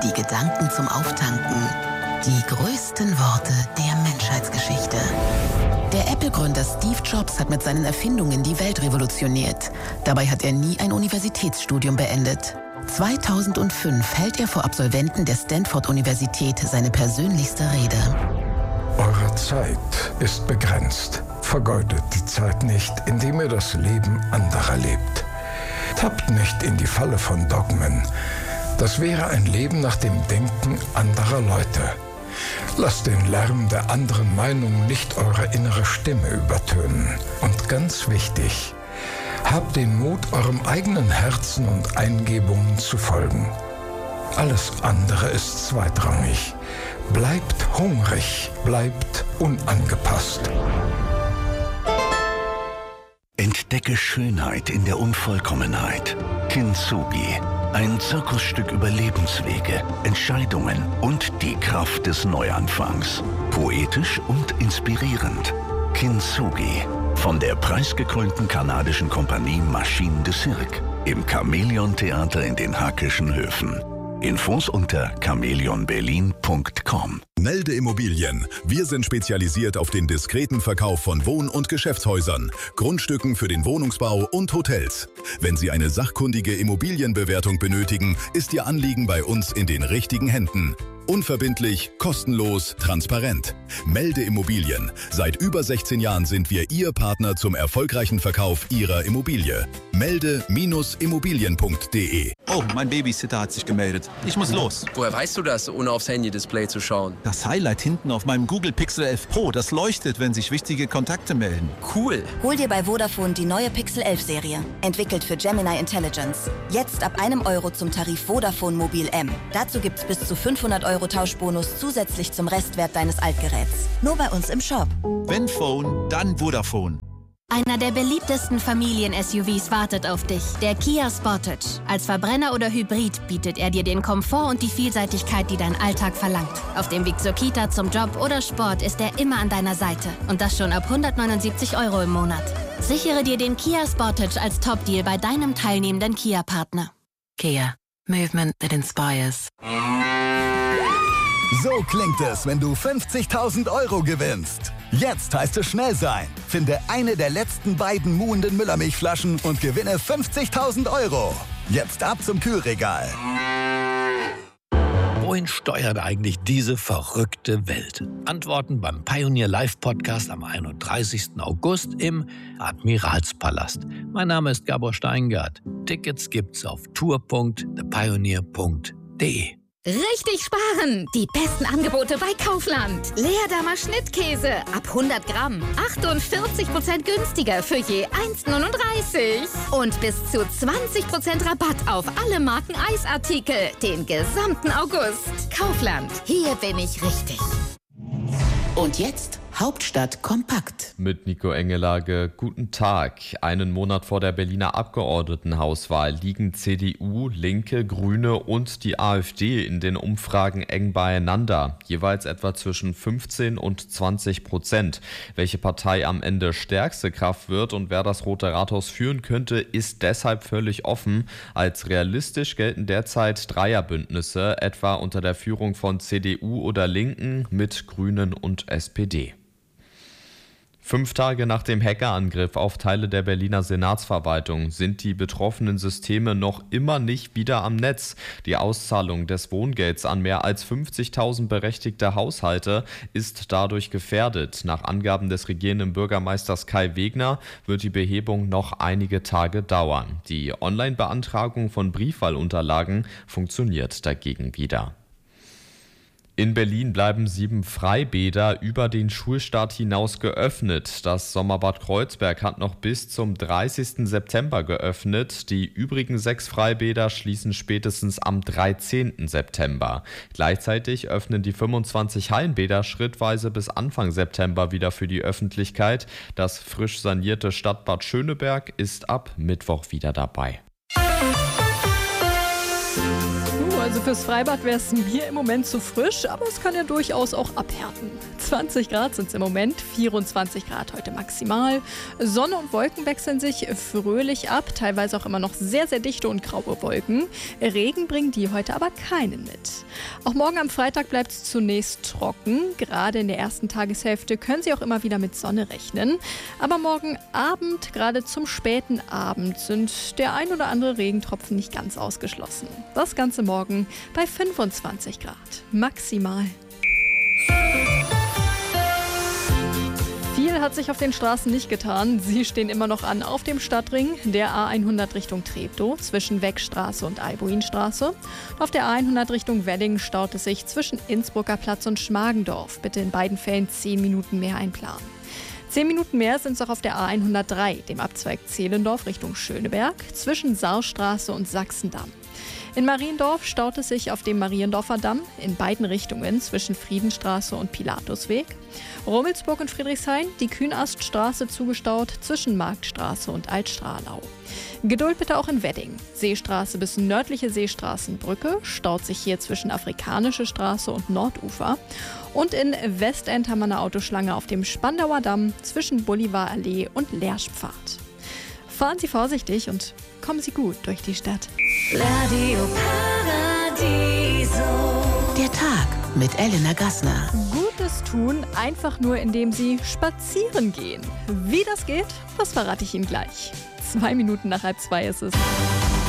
die Gedanken zum Auftanken, die größten Worte der Menschheitsgeschichte. Der Apple-Gründer Steve Jobs hat mit seinen Erfindungen die Welt revolutioniert. Dabei hat er nie ein Universitätsstudium beendet. 2005 hält er vor Absolventen der Stanford-Universität seine persönlichste Rede. Eure Zeit ist begrenzt. Vergeudet die Zeit nicht, indem ihr das Leben anderer lebt. Tappt nicht in die Falle von Dogmen. Das wäre ein Leben nach dem Denken anderer Leute. Lasst den Lärm der anderen Meinung nicht eure innere Stimme übertönen. Und ganz wichtig, habt den Mut, eurem eigenen Herzen und Eingebungen zu folgen. Alles andere ist zweitrangig. Bleibt hungrig, bleibt unangepasst. Entdecke Schönheit in der Unvollkommenheit. Kintsugi. Ein Zirkusstück über Lebenswege, Entscheidungen und die Kraft des Neuanfangs. Poetisch und inspirierend. Kintsugi. Von der preisgekrönten kanadischen Kompanie Machine de Cirque. Im Chamäleon-Theater in den Hackischen Höfen. Infos unter chameleonberlin.com. Melde Immobilien. Wir sind spezialisiert auf den diskreten Verkauf von Wohn- und Geschäftshäusern, Grundstücken für den Wohnungsbau und Hotels. Wenn Sie eine sachkundige Immobilienbewertung benötigen, ist Ihr Anliegen bei uns in den richtigen Händen. Unverbindlich, kostenlos, transparent. Melde Immobilien. Seit über 16 Jahren sind wir Ihr Partner zum erfolgreichen Verkauf Ihrer Immobilie. Melde-immobilien.de. Oh, mein Babysitter hat sich gemeldet. Ich muss los. Woher weißt du das, ohne aufs Handy-Display zu schauen? Das Highlight hinten auf meinem Google Pixel 11 Pro, das leuchtet, wenn sich wichtige Kontakte melden. Cool. Hol dir bei Vodafone die neue Pixel 11 Serie. Entwickelt für Gemini Intelligence. Jetzt ab €1 zum Tarif Vodafone Mobil M. Dazu gibt's bis zu 500 € Tauschbonus zusätzlich zum Restwert deines Altgeräts. Nur bei uns im Shop. Wenn Phone, dann Vodafone. Einer der beliebtesten Familien-SUVs wartet auf dich, der Kia Sportage. Als Verbrenner oder Hybrid bietet er dir den Komfort und die Vielseitigkeit, die dein Alltag verlangt. Auf dem Weg zur Kita, zum Job oder Sport ist er immer an deiner Seite. Und das schon ab 179 € im Monat. Sichere dir den Kia Sportage als Top-Deal bei deinem teilnehmenden Kia-Partner. Kia. Movement that inspires. So klingt es, wenn du 50.000 € gewinnst. Jetzt heißt es schnell sein. Finde eine der letzten beiden muhenden Müllermilchflaschen und gewinne 50.000 €. Jetzt ab zum Kühlregal. Wohin steuert eigentlich diese verrückte Welt? Antworten beim Pioneer Live Podcast am 31. August im Admiralspalast. Mein Name ist Gabor Steingart. Tickets gibt's auf tour.thepioneer.de. Richtig sparen! Die besten Angebote bei Kaufland. Leerdammer Schnittkäse ab 100 Gramm. 48% günstiger für je 1,39. Und bis zu 20% Rabatt auf alle Marken Eisartikel. Den gesamten August. Kaufland. Hier bin ich richtig. Und jetzt Hauptstadt kompakt. Mit Nico Engelage, guten Tag. Einen Monat vor der Berliner Abgeordnetenhauswahl liegen CDU, Linke, Grüne und die AfD in den Umfragen eng beieinander. Jeweils etwa zwischen 15% und 20%. Welche Partei am Ende stärkste Kraft wird und wer das Rote Rathaus führen könnte, ist deshalb völlig offen. Als realistisch gelten derzeit Dreierbündnisse, etwa unter der Führung von CDU oder Linken mit Grünen und SPD. 5 Tage nach dem Hackerangriff auf Teile der Berliner Senatsverwaltung sind die betroffenen Systeme noch immer nicht wieder am Netz. Die Auszahlung des Wohngelds an mehr als 50.000 berechtigte Haushalte ist dadurch gefährdet. Nach Angaben des regierenden Bürgermeisters Kai Wegner wird die Behebung noch einige Tage dauern. Die Online-Beantragung von Briefwahlunterlagen funktioniert dagegen wieder. In Berlin bleiben 7 Freibäder über den Schulstart hinaus geöffnet. Das Sommerbad Kreuzberg hat noch bis zum 30. September geöffnet. Die übrigen 6 Freibäder schließen spätestens am 13. September. Gleichzeitig öffnen die 25 Hallenbäder schrittweise bis Anfang September wieder für die Öffentlichkeit. Das frisch sanierte Stadtbad Schöneberg ist ab Mittwoch wieder dabei. Also fürs Freibad wäre es mir im Moment zu frisch, aber es kann ja durchaus auch abhärten. 20 Grad sind es im Moment, 24 Grad heute maximal. Sonne und Wolken wechseln sich fröhlich ab, teilweise auch immer noch sehr, sehr dichte und graue Wolken. Regen bringen die heute aber keinen mit. Auch morgen am Freitag bleibt es zunächst trocken. Gerade in der ersten Tageshälfte können Sie auch immer wieder mit Sonne rechnen. Aber morgen Abend, gerade zum späten Abend, sind der ein oder andere Regentropfen nicht ganz ausgeschlossen. Das Ganze morgen bei 25 Grad maximal. Viel hat sich auf den Straßen nicht getan. Sie stehen immer noch an auf dem Stadtring, der A100 Richtung Treptow zwischen Weckstraße und Albuinstraße. Auf der A100 Richtung Wedding staut es sich zwischen Innsbrucker Platz und Schmargendorf. Bitte in beiden Fällen 10 Minuten mehr einplanen. 10 Minuten mehr sind es auch auf der A103, dem Abzweig Zehlendorf Richtung Schöneberg, zwischen Saarstraße und Sachsendamm. In Mariendorf staut es sich auf dem Mariendorfer Damm in beiden Richtungen zwischen Friedenstraße und Pilatusweg. Rummelsburg und Friedrichshain, die Kühnaststraße zugestaut zwischen Marktstraße und Altstrahlau. Geduld bitte auch in Wedding. Seestraße bis nördliche Seestraßenbrücke staut sich hier zwischen Afrikanische Straße und Nordufer. Und in Westend haben wir eine Autoschlange auf dem Spandauer Damm zwischen Bolivarallee und Lerschpfad. Fahren Sie vorsichtig und kommen Sie gut durch die Stadt. Radio Paradiso. Der Tag mit Elena Gassner. Gutes tun, einfach nur indem Sie spazieren gehen. Wie das geht, das verrate ich Ihnen gleich. 2 Minuten nach 1:30 ist es.